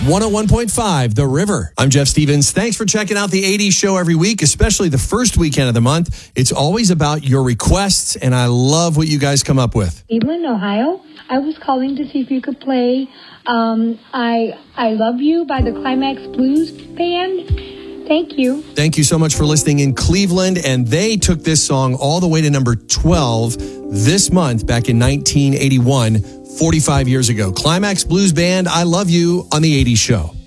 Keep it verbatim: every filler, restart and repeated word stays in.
one oh one point five, The River. I'm Jeff Stevens. Thanks for checking out the eighties show every week, especially the first weekend of the month. It's always about your requests, and I love what you guys come up with. Cleveland, Ohio. I was calling to see if you could play um, I I Love You by the Climax Blues Band. Thank you. Thank you so much for listening in Cleveland, and they took this song all the way to number twelve this month back in nineteen eighty-one, forty-five years ago. Climax Blues Band, I Love You on the eighties show.